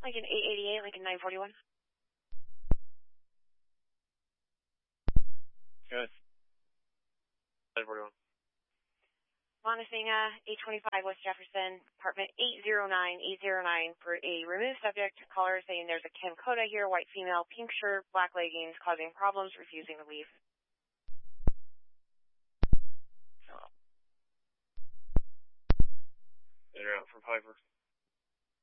Lincoln 888, Lincoln 941. Good. 941. Montesina, 825 West Jefferson, apartment 809 for a removed subject. Caller saying there's a Ken Koda here, white female, pink shirt, black leggings, causing problems, refusing to leave. In or out from Piper.